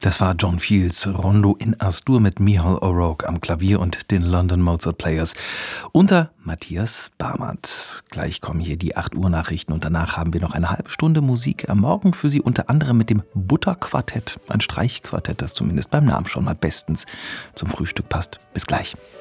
Das war John Fields Rondo in As-Dur mit Michal O'Rourke am Klavier und den London Mozart Players unter Matthias Barmert. Gleich kommen hier die 8 Uhr Nachrichten und danach haben wir noch eine halbe Stunde Musik am Morgen für Sie, unter anderem mit dem Butterquartett, ein Streichquartett, das zumindest beim Namen schon mal bestens zum Frühstück passt. Bis gleich.